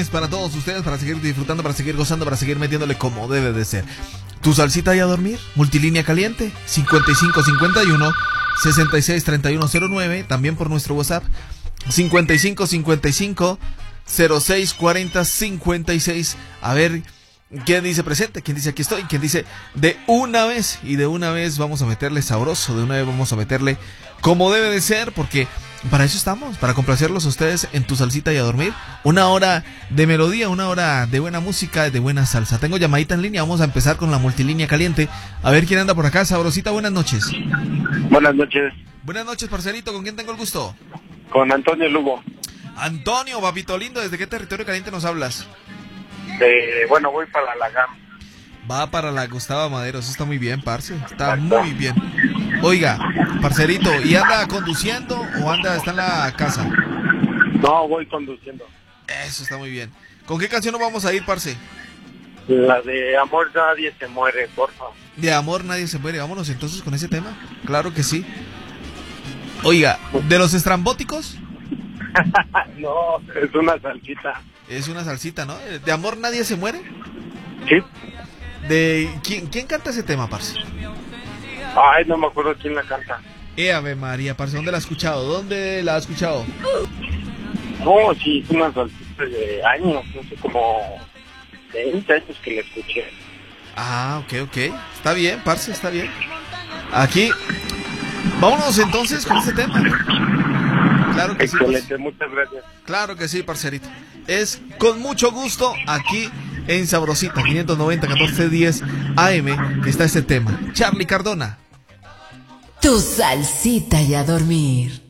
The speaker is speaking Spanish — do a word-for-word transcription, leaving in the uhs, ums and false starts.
lunes para todos ustedes, para seguir disfrutando, para seguir gozando, para seguir metiéndole como debe de ser. Tu salsita y a dormir, multilínea caliente, cincuenta y cinco cincuenta y uno, sesenta y seis treinta y uno cero nueve, también por nuestro WhatsApp, cincuenta y cinco cincuenta y cinco, cero seis cuarenta cincuenta y seis. A ver, ¿quién dice presente? ¿Quién dice aquí estoy? ¿Quién dice de una vez? Y de una vez vamos a meterle sabroso, de una vez vamos a meterle como debe de ser, porque para eso estamos, para complacerlos a ustedes en tu salsita y a dormir. Una hora de melodía, una hora de buena música, de buena salsa. Tengo llamadita en línea, vamos a empezar con la multilínea caliente. A ver quién anda por acá, sabrosita, buenas noches. Buenas noches. Buenas noches, parcerito, ¿con quién tengo el gusto? Con Antonio Lugo. Antonio, papito lindo, ¿desde qué territorio caliente nos hablas? De, bueno, voy para la Lagar. Va para la Gustavo Madero, eso está muy bien, parce, está muy bien. Oiga, parcerito, ¿y anda conduciendo o anda, está en la casa? No, voy conduciendo. Eso está muy bien. ¿Con qué canción nos vamos a ir, parce? La de Amor Nadie Se Muere, porfa. De Amor Nadie Se Muere, vámonos entonces con ese tema. Claro que sí. Oiga, ¿de los estrambóticos? No, es una salsita. Es una salsita, ¿no? ¿De Amor Nadie Se Muere? Sí. De ¿Quién, quién canta ese tema, parce? Ay, no me acuerdo quién la canta. Eh, Ave María, parce, ¿dónde la ha escuchado? ¿Dónde la ha escuchado? No, sí, es una salsita de años, no sé, como veinte años que la escuché. Ah, ok, ok. Está bien, parce, está bien. Aquí, vámonos entonces con este tema. Claro que Excelente, sí, muchas gracias. Claro que sí, parcerito. Es con mucho gusto aquí en Sabrosita quinientos noventa catorce diez A M que está este tema. Charly Cardona. Tu salsita y a dormir.